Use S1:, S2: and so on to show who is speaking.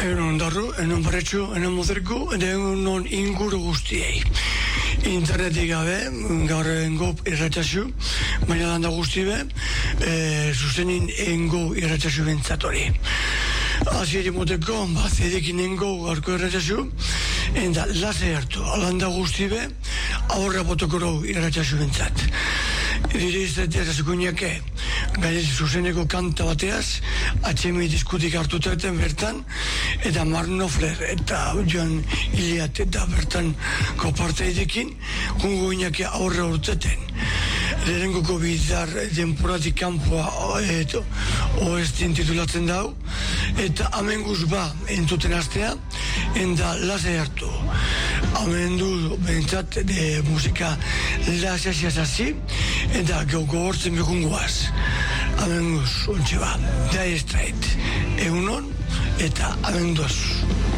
S1: Egun ondarru, egun barretxu, egun mozerku, egun inguru guztiei. Internetik gabe, gaur engo irratxasu, baina landa guzti be, zuzenin engo irratxasu bentzatori. Azieri moteko, zedekin engo gaurko irratxasu, enda lase hartu, landa guzti be, aurra botokoro irratxasu bentzat. Dire izatea zazukuniake, gaire zuzeneko kanta bateaz, atxemi diskutik hartutaten bertan, eta Marnofler eta Joan Iliat eta bertan koparteidekin, jungo inake aurre urteten. Lehenkoko bizar denporatik kanpoa oestin titulatzen dau, eta amenguz ba entzuten astea, enda lasai hartu. Amendu bentsat de musika lasai eta gogortzen bekungoaz. Amenguz, ontsi ba, Dire Straits, egunon eta amendoz.